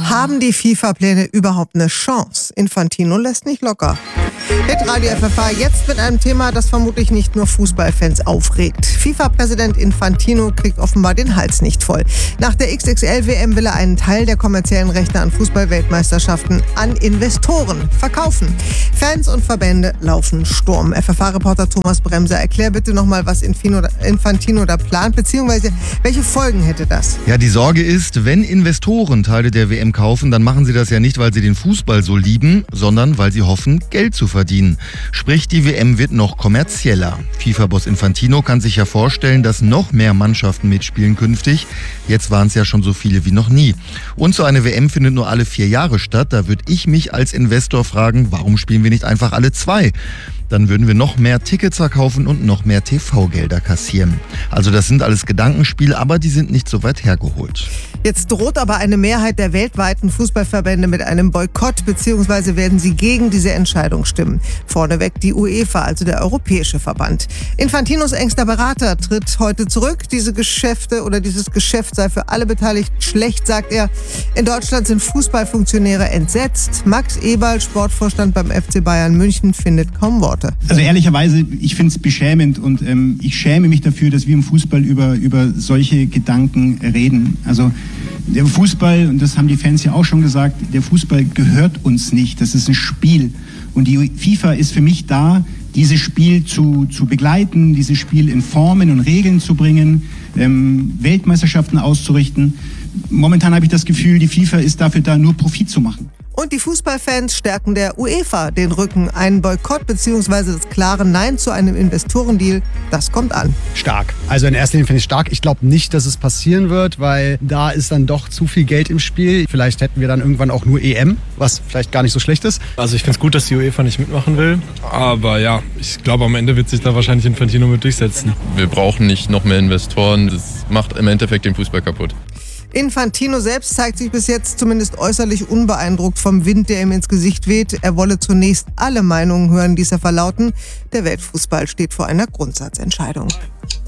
Haben die FIFA-Pläne überhaupt eine Chance? Infantino lässt nicht locker. Hitradio FFH jetzt mit einem Thema, das vermutlich nicht nur Fußballfans aufregt. FIFA-Präsident Infantino kriegt offenbar den Hals nicht voll. Nach der XXL-WM will er einen Teil der kommerziellen Rechte an Fußball-Weltmeisterschaften an Investoren verkaufen. Fans und Verbände laufen Sturm. FFH-Reporter Thomas Bremser, erklär bitte nochmal, was Infantino da plant, beziehungsweise welche Folgen hätte das? Ja, die Sorge ist, wenn Investoren Teile der WM kaufen, dann machen sie das ja nicht, weil sie den Fußball so lieben, sondern weil sie hoffen, Geld zu verdienen. Sprich, die WM wird noch kommerzieller. FIFA-Boss Infantino kann sich ja vorstellen, dass noch mehr Mannschaften mitspielen künftig. Jetzt waren es ja schon so viele wie noch nie. Und so eine WM findet nur alle 4 Jahre statt. Da würde ich mich als Investor fragen, warum spielen wir nicht einfach alle 2? Dann würden wir noch mehr Tickets verkaufen und noch mehr TV-Gelder kassieren. Also das sind alles Gedankenspiele, aber die sind nicht so weit hergeholt. Jetzt droht aber eine Mehrheit der weltweiten Fußballverbände mit einem Boykott, beziehungsweise werden sie gegen diese Entscheidung stimmen. Vorneweg die UEFA, also der Europäische Verband. Infantinos engster Berater tritt heute zurück. Dieses Geschäft sei für alle Beteiligten schlecht, sagt er. In Deutschland sind Fußballfunktionäre entsetzt. Max Eberl, Sportvorstand beim FC Bayern München, findet kaum Worte. Also ehrlicherweise, ich finde es beschämend und ich schäme mich dafür, dass wir im Fußball über solche Gedanken reden. Also der Fußball, und das haben die Fans ja auch schon gesagt, der Fußball gehört uns nicht, das ist ein Spiel. Und die FIFA ist für mich da, dieses Spiel zu begleiten, dieses Spiel in Formen und Regeln zu bringen, Weltmeisterschaften auszurichten. Momentan habe ich das Gefühl, die FIFA ist dafür da, nur Profit zu machen. Und die Fußballfans stärken der UEFA den Rücken. Ein Boykott bzw. das klare Nein zu einem Investorendeal, das kommt an. Stark. Also in erster Linie finde ich stark. Ich glaube nicht, dass es passieren wird, weil da ist dann doch zu viel Geld im Spiel. Vielleicht hätten wir dann irgendwann auch nur EM, was vielleicht gar nicht so schlecht ist. Also ich finde es gut, dass die UEFA nicht mitmachen will. Aber ja, ich glaube, am Ende wird sich da wahrscheinlich Infantino mit durchsetzen. Wir brauchen nicht noch mehr Investoren. Das macht im Endeffekt den Fußball kaputt. Infantino selbst zeigt sich bis jetzt zumindest äußerlich unbeeindruckt vom Wind, der ihm ins Gesicht weht. Er wolle zunächst alle Meinungen hören, ließ er verlauten. Der Weltfußball steht vor einer Grundsatzentscheidung.